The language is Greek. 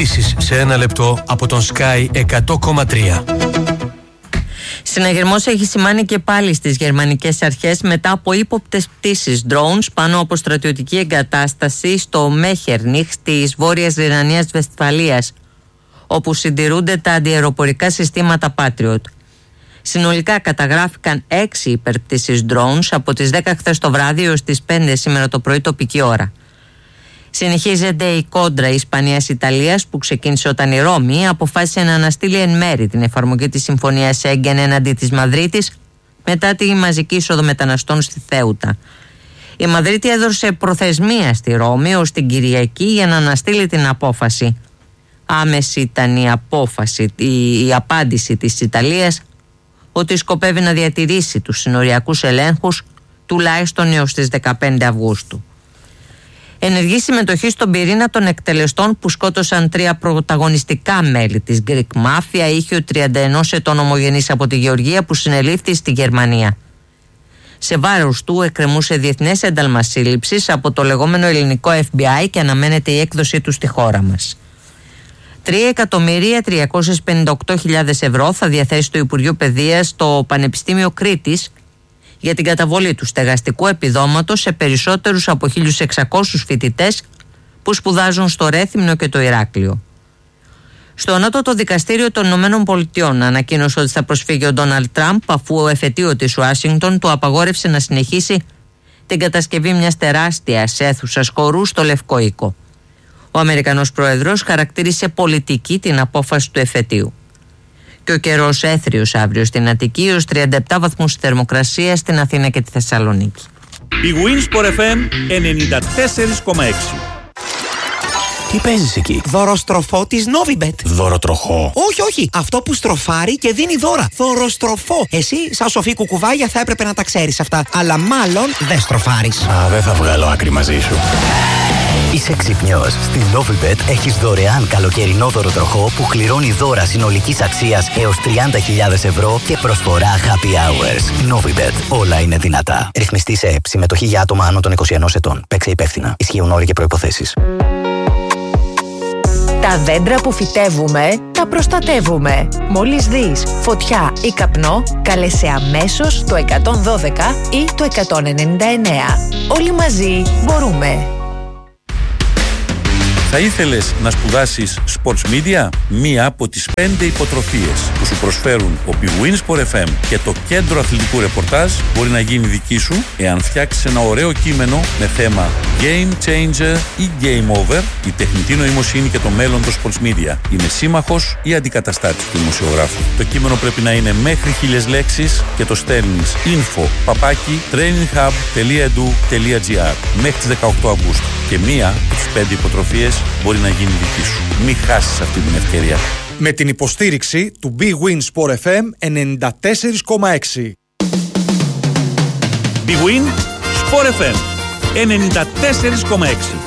Ειδήσεις σε ένα λεπτό από τον Sky 100,3. Συναγερμός έχει σημάνει και πάλι στις γερμανικές αρχές μετά από ύποπτες πτήσεις drones πάνω από στρατιωτική εγκατάσταση στο Μέχερνιχ της Βόρειας Ρινανίας-Βεσφαλίας, όπου συντηρούνται τα αντιαεροπορικά συστήματα Patriot. Συνολικά καταγράφηκαν 6 υπερπτήσεις drones από τις 10 χθες το βράδυ έως τις 5 σήμερα το πρωί τοπική ώρα. Συνεχίζεται η κόντρα Ισπανίας-Ιταλίας που ξεκίνησε όταν η Ρώμη αποφάσισε να αναστείλει εν μέρη την εφαρμογή της συμφωνίας Σέγγεν έναντι της Μαδρίτης μετά τη μαζική είσοδο μεταναστών στη Θέουτα. Η Μαδρίτη έδωσε προθεσμία στη Ρώμη ως την Κυριακή για να αναστείλει την απόφαση. Άμεση ήταν η απάντηση της Ιταλίας ότι σκοπεύει να διατηρήσει τους συνοριακούς ελέγχους τουλάχιστον έως τις 15 Αυγούστου. Ενεργή συμμετοχή στον πυρήνα των εκτελεστών που σκότωσαν 3 πρωταγωνιστικά μέλη της Greek Mafia είχε ο 31 ετών ομογενής από τη Γεωργία που συνελήφθη στη Γερμανία. Σε βάρος του εκκρεμούσε διεθνές ένταλμα σύλληψης από το λεγόμενο ελληνικό FBI και αναμένεται η έκδοσή του στη χώρα μας. 3.358.000 ευρώ θα διαθέσει το Υπουργείο Παιδείας στο Πανεπιστήμιο Κρήτης για την καταβολή του στεγαστικού επιδόματος σε περισσότερους από 1.600 φοιτητές που σπουδάζουν στο Ρέθυμνο και το Ηράκλειο. Στο Ανώτατο Δικαστήριο των Ηνωμένων Πολιτειών ανακοίνωσε ότι θα προσφύγει ο Ντόναλντ Τραμπ αφού ο εφετείο της Ουάσιγκτον του απαγόρευσε να συνεχίσει την κατασκευή μιας τεράστιας αίθουσας χορού στο Λευκό Οίκο. Ο Αμερικανός Πρόεδρος χαρακτήρισε πολιτική την απόφαση του εφετείου. Και ο καιρός έθριος αύριο στην Αττική ως 37 βαθμούς θερμοκρασία στην Αθήνα και τη Θεσσαλονίκη. Η Winsport FM 94,6. Τι παίζεις εκεί? Δωροστροφό της Novibet. Δωροτροχό? Όχι. Αυτό που στροφάρει και δίνει δώρα. Δωροστροφό. Εσύ, σαν σοφή κουκουβάγια, θα έπρεπε να τα ξέρεις αυτά. Αλλά μάλλον δεν στροφάρεις. Δεν θα βγάλω άκρη μαζί σου. Είσαι ξυπνιός. Στη Novibet έχεις δωρεάν καλοκαιρινό δωροτροχό που κληρώνει δώρα συνολικής αξίας έως 30.000 ευρώ και προσφορά happy hours. Novibet. Όλα είναι δυνατά. Ρυθμιστή σε ΕΠ. Συμμετοχή για άτομα άνω των 21 ετών. Παίξε υπεύθυνα. Ισχύουν όροι και προϋποθέσεις. Τα δέντρα που φυτεύουμε, τα προστατεύουμε. Μόλις δεις φωτιά ή καπνό, κάλεσε αμέσως το 112 ή το 199. Όλοι μαζί μπορούμε. Θα ήθελες να σπουδάσεις Sports Media? Μία από τις 5 υποτροφίες που σου προσφέρουν ο Winsport FM και το Κέντρο Αθλητικού Ρεπορτάζ μπορεί να γίνει δική σου εάν φτιάξεις ένα ωραίο κείμενο με θέμα Game Changer ή Game Over. Η τεχνητή νοημοσύνη και το μέλλον των Sports Media είναι σύμμαχος ή αντικαταστάτης του δημοσιογράφου. Το κείμενο πρέπει να είναι μέχρι 1.000 λέξεις και το στέλνεις info@traininghub.edu.gr μέχρι τις 18 Αυγούστου. Και μία από τις 5 υποτροφίες μπορεί να γίνει δική σου. Μην χάσεις αυτή την ευκαιρία. Με την υποστήριξη του Big Win Sport FM 94,6. Big Win Sport FM 94,6.